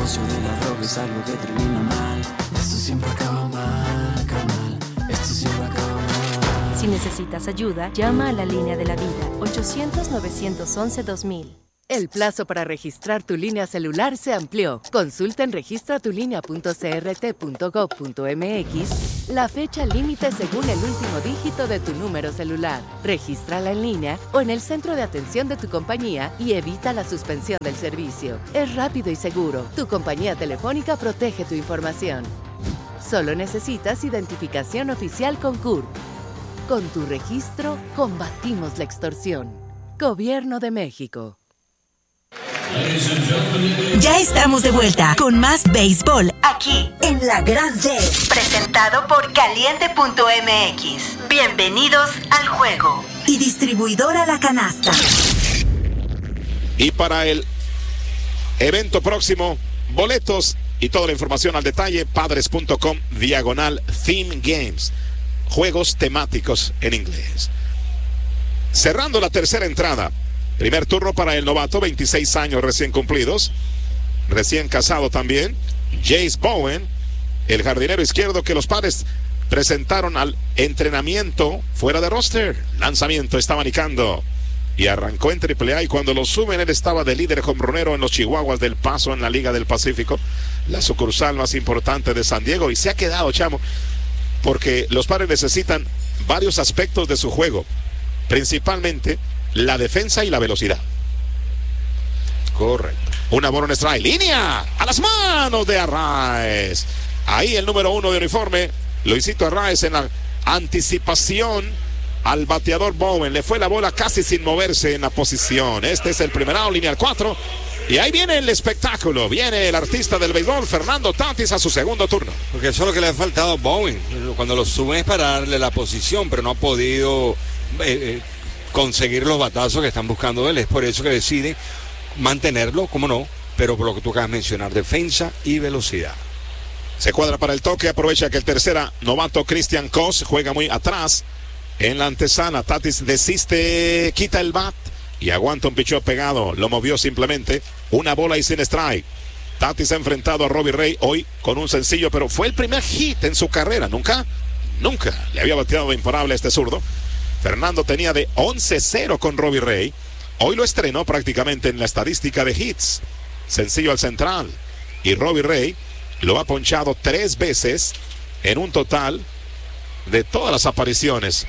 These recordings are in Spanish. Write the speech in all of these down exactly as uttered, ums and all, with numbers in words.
negocio de la droga es algo que termina mal. Esto siempre acaba mal, carnal. Esto siempre acaba mal. Si necesitas ayuda, llama a la línea de la vida, ochocientos, novecientos once, dos mil. El plazo para registrar tu línea celular se amplió. Consulta en registra tu línea punto c r t punto gov punto m x la fecha límite según el último dígito de tu número celular. Regístrala en línea o en el centro de atención de tu compañía y evita la suspensión del servicio. Es rápido y seguro. Tu compañía telefónica protege tu información. Solo necesitas identificación oficial con C U R. Con tu registro, combatimos la extorsión. Gobierno de México. Ya estamos de vuelta con más béisbol aquí en La Gran D, presentado por Caliente punto m x. Bienvenidos al juego. Y distribuidora La Canasta. Y para el evento próximo, boletos y toda la información al detalle, padres punto com diagonal theme games, juegos temáticos en inglés. Cerrando la tercera entrada. Primer turno para el novato, veintiséis años recién cumplidos, recién casado también, Jace Bowen, el jardinero izquierdo que los Padres presentaron al entrenamiento fuera de roster. Lanzamiento, está abanicando y arrancó en triple A, y cuando lo suben él estaba de líder jonronero en los Chihuahuas del Paso en la Liga del Pacífico, la sucursal más importante de San Diego, y se ha quedado, chamo, porque los Padres necesitan varios aspectos de su juego, principalmente la defensa y la velocidad. Correcto. Una bola strike. Línea a las manos de Arraez. Ahí el número uno de uniforme, Luisito Arraez, en la anticipación al bateador Bowen. Le fue la bola casi sin moverse en la posición. Este es el primer out, línea al cuatro. Y ahí viene el espectáculo. Viene el artista del béisbol, Fernando Tatis, a su segundo turno. Porque eso es lo que le ha faltado a Bowen. Cuando lo suben es para darle la posición, pero no ha podido eh, eh, conseguir los batazos que están buscando él. Es por eso que decide mantenerlo, como no, pero por lo que tú acabas de mencionar, defensa y velocidad. Se cuadra para el toque, aprovecha que el tercera novato Christian Cos juega muy atrás en la antesana. Tatis desiste, quita el bat y aguanta un picheo pegado, lo movió simplemente, una bola y sin strike. Tatis ha enfrentado a Robbie Ray hoy con un sencillo, pero fue el primer hit en su carrera. Nunca, nunca le había bateado de imparable a este zurdo. Fernando tenía de once cero con Robbie Ray. Hoy lo estrenó prácticamente en la estadística de hits. Sencillo al central. Y Robbie Ray lo ha ponchado tres veces en un total de todas las apariciones.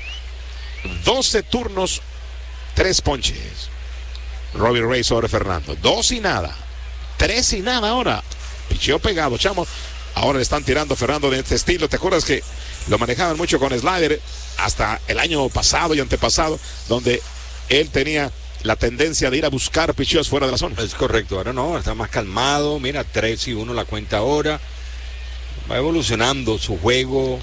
doce turnos, tres ponches. Robbie Ray sobre Fernando. Dos y nada. Tres y nada ahora. Picheo pegado, chamo. Ahora le están tirando a Fernando de este estilo. ¿Te acuerdas que lo manejaban mucho con slider hasta el año pasado y antepasado, donde él tenía la tendencia de ir a buscar picheos fuera de la zona? Es correcto, ahora no, está más calmado. Mira, tres y uno la cuenta ahora. Va evolucionando su juego,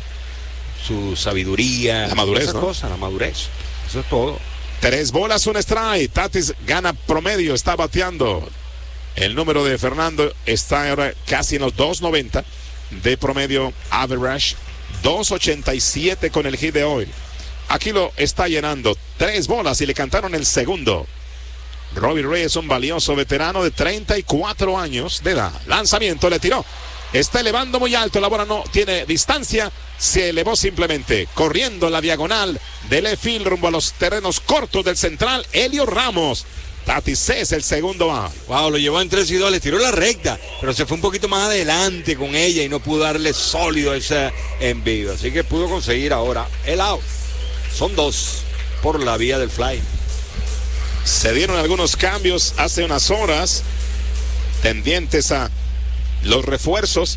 su sabiduría, la madurez, esas ¿no? cosas, la madurez. Eso es todo. Tres bolas, un strike. Tatis gana promedio, está bateando. El número de Fernando está ahora casi en los dos noventa de promedio average. dos ochenta y siete con el hit de hoy. Aquí lo está llenando. Tres bolas y le cantaron el segundo. Robbie Ray es un valioso veterano de treinta y cuatro años de edad. Lanzamiento, le tiró. Está elevando muy alto. La bola no tiene distancia. Se elevó simplemente. Corriendo la diagonal del left field rumbo a los terrenos cortos del central. Elio Ramos. Tatis es el segundo out. Wow, lo llevó en tres y dos, le tiró la recta, pero se fue un poquito más adelante con ella y no pudo darle sólido ese envío. Así que pudo conseguir ahora el out. Son dos por la vía del fly. Se dieron algunos cambios hace unas horas, tendientes a los refuerzos.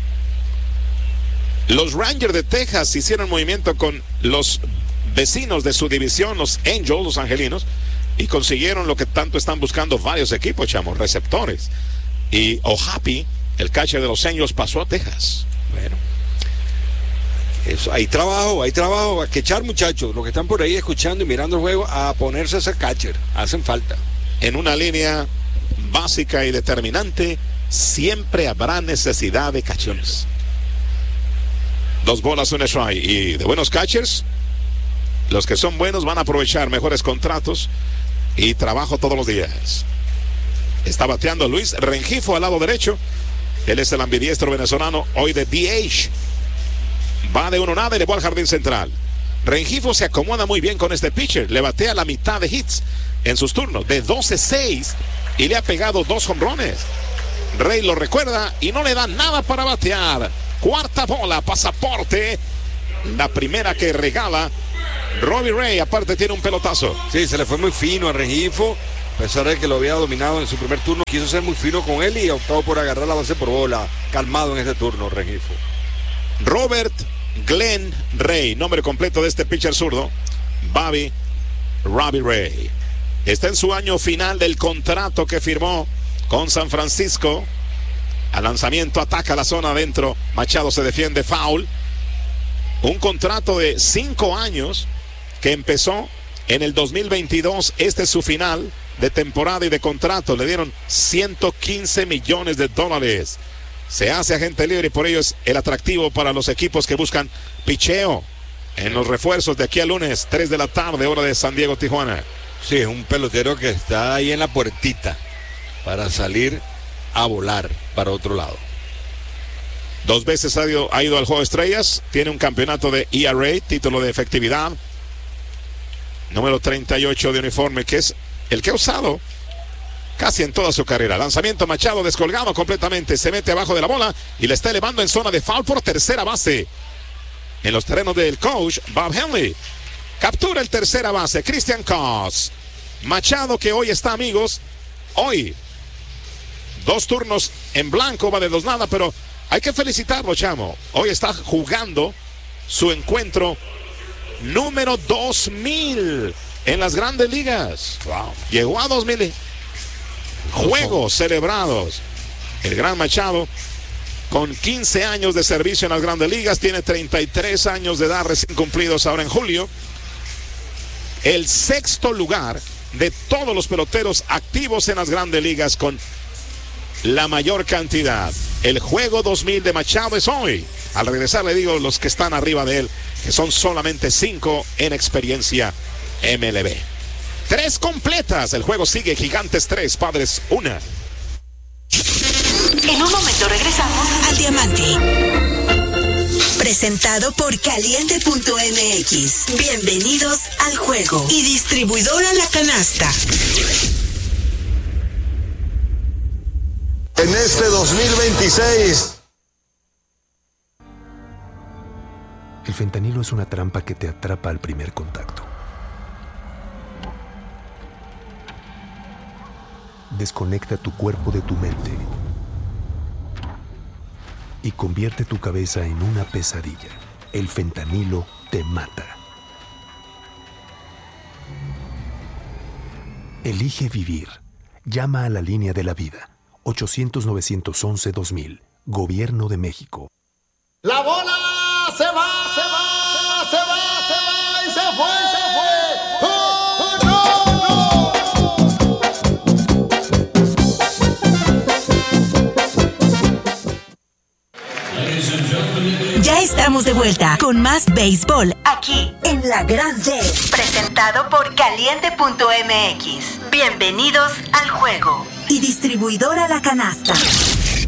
Los Rangers de Texas hicieron movimiento con los vecinos de su división, los Angels, los angelinos, y consiguieron lo que tanto están buscando varios equipos, chamos, receptores. Y O'Happy, el catcher de los Angels, pasó a Texas. Bueno, eso, hay trabajo, hay trabajo. Hay que echar, muchachos, los que están por ahí escuchando y mirando el juego, a ponerse a ser catcher. Hacen falta. En una línea básica y determinante, siempre habrá necesidad de catchers. Dos bolas, un strike. Y de buenos catchers, los que son buenos van a aprovechar mejores contratos y trabajo todos los días. Está bateando Luis Rengifo al lado derecho. Él es el ambidiestro venezolano, hoy de D H. Va de uno nada y le va al jardín central. Rengifo se acomoda muy bien con este pitcher. Le batea la mitad de hits en sus turnos, de doce seis, y le ha pegado dos jonrones. Rey lo recuerda y no le da nada para batear. Cuarta bola, pasaporte. La primera que regala Robbie Ray, aparte tiene un pelotazo. Sí, se le fue muy fino a Rengifo, a pesar de que lo había dominado en su primer turno. Quiso ser muy fino con él y optó por agarrar la base por bola. Calmado en este turno, Rengifo. Robert Glenn Ray, nombre completo de este pitcher zurdo, Bobby Robbie Ray. Está en su año final del contrato que firmó con San Francisco. Al lanzamiento ataca la zona adentro. Machado se defiende, foul. Un contrato de cinco años que empezó en el dos mil veintidós. Este es su final de temporada y de contrato. Le dieron ciento quince millones de dólares. Se hace agente libre y por ello es el atractivo para los equipos que buscan picheo en los refuerzos de aquí al lunes, tres de la tarde, hora de San Diego, Tijuana. Sí, es un pelotero que está ahí en la puertita para salir a volar para otro lado. Dos veces ha ido, ha ido al Juego de Estrellas. Tiene un campeonato de E R A, título de efectividad. Número treinta y ocho de uniforme, que es el que ha usado casi en toda su carrera. Lanzamiento, Machado descolgado completamente. Se mete abajo de la bola y la está elevando en zona de foul por tercera base. En los terrenos del coach Bob Henley. Captura el tercera base, Christian Cos. Machado, que hoy está, amigos, hoy dos turnos en blanco, va de dos nada, pero hay que felicitarlo, chamo. Hoy está jugando su encuentro número dos mil en las grandes ligas. Wow. Llegó a dos mil juegos celebrados. El gran Machado, con quince años de servicio en las grandes ligas, tiene treinta y tres años de edad recién cumplidos ahora en julio. El sexto lugar de todos los peloteros activos en las grandes ligas con la mayor cantidad. El juego dos mil de Machado es hoy. Al regresar le digo los que están arriba de él, que son solamente cinco en experiencia M L B. Tres completas. El juego sigue. Gigantes tres, Padres una. En un momento regresamos al Diamante. Presentado por Caliente punto M X. Bienvenidos al juego. Y distribuidora La Canasta. En este dos mil veintiséis. El fentanilo es una trampa que te atrapa al primer contacto. Desconecta tu cuerpo de tu mente y convierte tu cabeza en una pesadilla. El fentanilo te mata. Elige vivir. Llama a la línea de la vida. ochocientos, novecientos once, dos mil. Gobierno de México. La bola se va, se va, se va, se va y se fue, se fue. ¡Oh, no, no! Ya estamos de vuelta con más béisbol aquí en La Gran Red. Presentado por Caliente punto M X. Bienvenidos al juego. Y distribuidora La Canasta.